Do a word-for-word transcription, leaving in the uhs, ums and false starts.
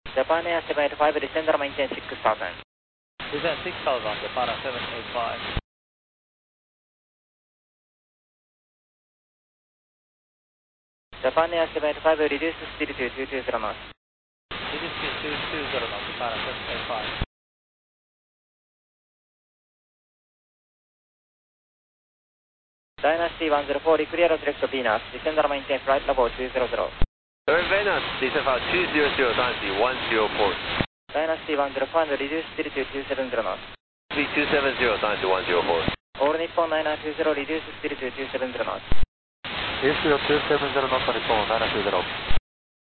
Japan Air seven eight five, descend or maintain six thousand. Descend six thousand, Japan Air seven eight five. Japan Air seven eight five, reduce speed to two two zero knots. Reduce speed two two zero knots, Japan Air seven eight five. Dynasty one zero four, clear of direct to Venus, descend or maintain flight level two hundred. Alright, Venus, descend for two hundred, Dynasty one zero four. Dynasty one zero five, reduce speed to two seventy knots. Speed two seventy, Dynasty one zero four. All Nippon nine nine two zero, reduce speed to two seventy knots. Airspeed two seventy knots, Nippon nine nine two zero.